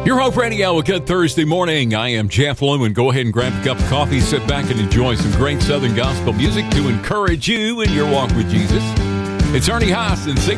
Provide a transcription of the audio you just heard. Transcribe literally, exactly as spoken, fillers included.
Your Hope Radio, a good Thursday morning. I am Jeff Lewin. Go ahead and grab a cup of coffee, sit back and enjoy some great Southern gospel music to encourage you in your walk with Jesus. It's Ernie Haas and Sing